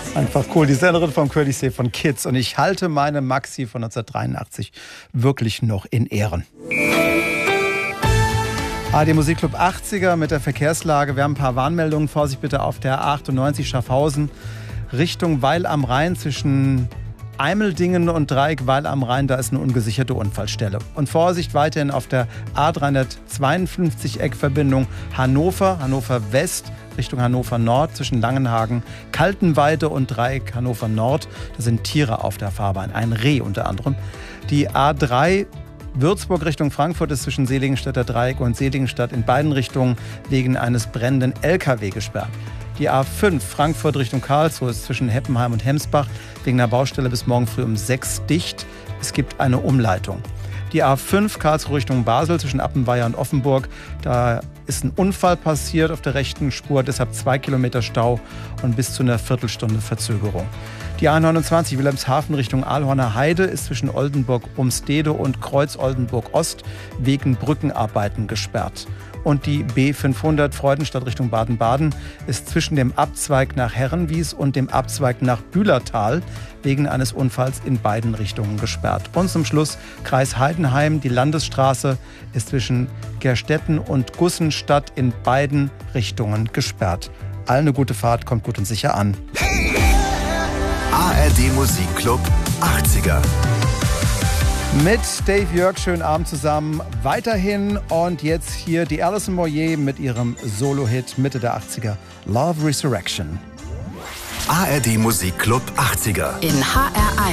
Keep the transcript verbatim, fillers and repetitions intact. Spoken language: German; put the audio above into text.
Einfach cool. Die Sängerin vom Courtesy von Kids. Und ich halte meine Maxi von neunzehnhundertdreiundachtzig wirklich noch in Ehren. A R D Musikclub achtziger mit der Verkehrslage. Wir haben ein paar Warnmeldungen. Vorsicht bitte auf der A achtundneunzig Schaffhausen Richtung Weil am Rhein zwischen Eimeldingen und Dreieck Weil am Rhein. Da ist eine ungesicherte Unfallstelle. Und Vorsicht weiterhin auf der A dreihundertzweiundfünfzig Eckverbindung Hannover, Hannover West Richtung Hannover Nord zwischen Langenhagen, Kaltenweide und Dreieck Hannover Nord. Da sind Tiere auf der Fahrbahn, ein Reh unter anderem. Die A drei Würzburg Richtung Frankfurt ist zwischen Seligenstädter Dreieck und Seligenstadt in beiden Richtungen wegen eines brennenden L K W gesperrt. Die A fünf Frankfurt Richtung Karlsruhe ist zwischen Heppenheim und Hemsbach wegen einer Baustelle bis morgen früh um sechs dicht. Es gibt eine Umleitung. Die A fünf Karlsruhe Richtung Basel zwischen Appenweier und Offenburg. Da ist ein Unfall passiert auf der rechten Spur, deshalb zwei Kilometer Stau und bis zu einer Viertelstunde Verzögerung. Die A neunundzwanzig Wilhelmshaven Richtung Aalhorner Heide ist zwischen Oldenburg-Umstede und Kreuz-Oldenburg-Ost wegen Brückenarbeiten gesperrt. Und die B fünfhundert Freudenstadt Richtung Baden-Baden ist zwischen dem Abzweig nach Herrenwies und dem Abzweig nach Bühlertal wegen eines Unfalls in beiden Richtungen gesperrt. Und zum Schluss Kreis Heidenheim. Die Landesstraße ist zwischen Gerstetten und Gussenstadt in beiden Richtungen gesperrt. Allen eine gute Fahrt, kommt gut und sicher an. A R D Musikclub achtziger. Mit Dave Jörg, schönen Abend zusammen. Weiterhin und jetzt hier die Alison Moyet mit ihrem Solo-Hit Mitte der achtziger, Love Resurrection. A R D Musikclub achtziger. In H R eins.